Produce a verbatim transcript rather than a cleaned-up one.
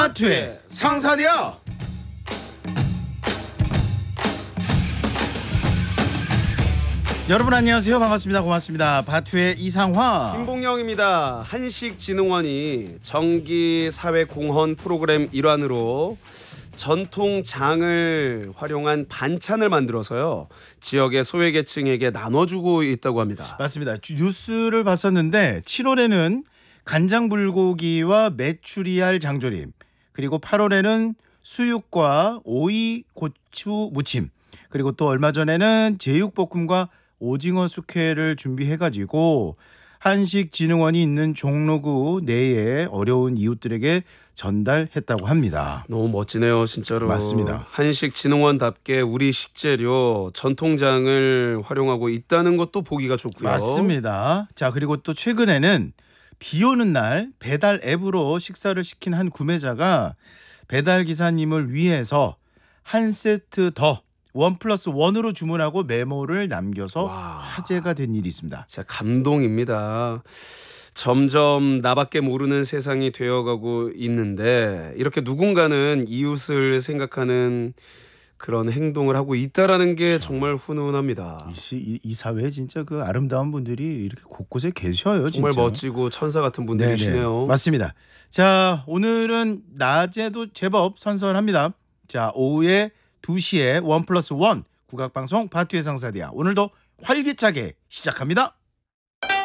바투의 상사디아. 여러분 안녕하세요. 반갑습니다. 고맙습니다. 바투의 이상화 김봉영입니다. 한식진흥원이 정기사회공헌 프로그램 일환으로 전통장을 활용한 반찬을 만들어서요 지역의 소외계층에게 나눠주고 있다고 합니다. 맞습니다. 뉴스를 봤었는데 칠월에는 간장불고기와 메추리알 장조림, 그리고 팔월에는 수육과 오이 고추 무침, 그리고 또 얼마 전에는 제육볶음과 오징어 숙회를 준비해가지고 한식진흥원이 있는 종로구 내에 어려운 이웃들에게 전달했다고 합니다. 너무 멋지네요, 진짜로. 맞습니다. 한식진흥원답게 우리 식재료 전통장을 활용하고 있다는 것도 보기가 좋고요. 맞습니다. 자, 그리고 또 최근에는 비 오는 날 배달 앱으로 식사를 시킨 한 구매자가 배달 기사님을 위해서 한 세트 더 원 플러스 원으로 주문하고 메모를 남겨서 와. 화제가 된 일이 있습니다. 진짜 감동입니다. 점점 나밖에 모르는 세상이 되어가고 있는데 이렇게 누군가는 이웃을 생각하는 그런 행동을 하고 있다라는 게 정말 훈훈합니다. 이, 시, 이, 이 사회에 진짜 그 아름다운 분들이 이렇게 곳곳에 계셔요. 정말 진짜. 멋지고 천사 같은 분들이시네요. 네네. 맞습니다. 자, 오늘은 낮에도 제법 선선합니다. 자, 오후에 두 시에 원 플러스 원 국악방송 바투의 상사디아 오늘도 활기차게 시작합니다.